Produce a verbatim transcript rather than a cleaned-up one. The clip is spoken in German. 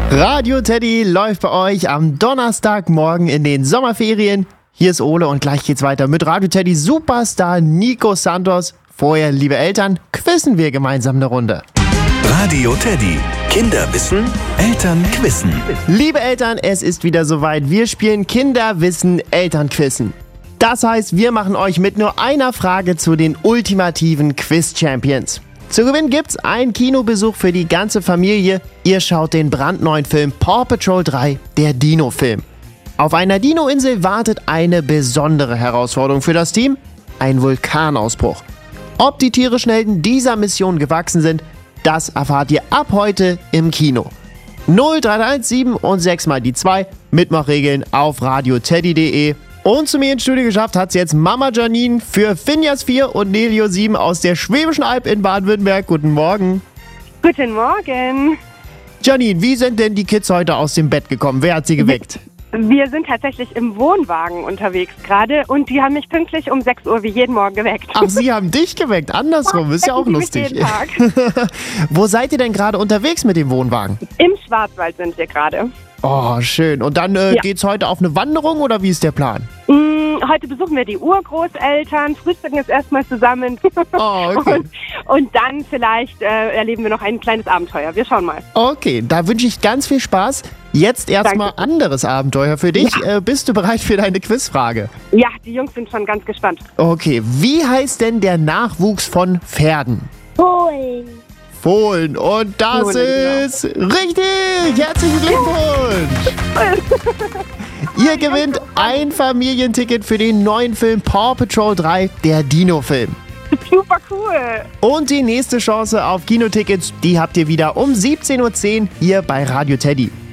Radio Teddy läuft bei euch am Donnerstagmorgen in den Sommerferien. Hier ist Ole und gleich geht's weiter mit Radio Teddy Superstar Nico Santos. Vorher, liebe Eltern, quizzen wir gemeinsam eine Runde. Radio Teddy. Kinderwissen, Elternquissen. Liebe Eltern, es ist wieder soweit. Wir spielen Kinderwissen, Elternquissen. Das heißt, wir machen euch mit nur einer Frage zu den ultimativen Quiz-Champions. Zu gewinnen gibt's einen Kinobesuch für die ganze Familie. Ihr schaut den brandneuen Film Paw Patrol drei, der Dino-Film. Auf einer Dino-Insel wartet eine besondere Herausforderung für das Team: ein Vulkanausbruch. Ob die tierischen Helden dieser Mission gewachsen sind, das erfahrt ihr ab heute im Kino. null drei eins sieben und sechs mal die zwei. Mitmachregeln auf radioteddy punkt de. Und zu mir ins Studio geschafft hat's jetzt Mama Janine für Finjas vier und Nelio sieben aus der Schwäbischen Alb in Baden-Württemberg. Guten Morgen. Guten Morgen. Janine, wie sind denn die Kids heute aus dem Bett gekommen? Wer hat sie geweckt? Wir sind tatsächlich im Wohnwagen unterwegs gerade und die haben mich pünktlich um sechs Uhr wie jeden Morgen geweckt. Ach, sie haben dich geweckt. Andersrum. Ist ja auch lustig. Jeden Tag. Wo seid ihr denn gerade unterwegs mit dem Wohnwagen? Im Schwarzwald sind wir gerade. Oh, schön. Und dann äh, Ja. geht's heute auf eine Wanderung oder wie ist der Plan? Mm, heute besuchen wir die Urgroßeltern, frühstücken jetzt erstmal zusammen. Oh, okay. und, und dann vielleicht äh, erleben wir noch ein kleines Abenteuer. Wir schauen mal. Okay, da wünsche ich ganz viel Spaß. Jetzt erstmal Danke. anderes Abenteuer für dich. Äh, bist du bereit für deine Quizfrage? Ja, die Jungs sind schon ganz gespannt. Okay, wie heißt denn der Nachwuchs von Pferden? Fohlen. Fohlen. Und das Fohlen, genau. ist richtig. Herzlichen Glückwunsch. Ihr gewinnt ein Familienticket für den neuen Film Paw Patrol drei, der Dino-Film. Super cool. Und die nächste Chance auf Kinotickets, die habt ihr wieder um siebzehn Uhr zehn hier bei Radio Teddy.